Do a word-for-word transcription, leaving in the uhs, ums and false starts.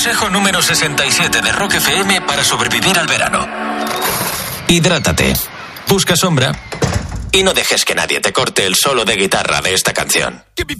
Consejo número sesenta y siete de Rock F M para sobrevivir al verano. Hidrátate, busca sombra y no dejes que nadie te corte el solo de guitarra de esta canción.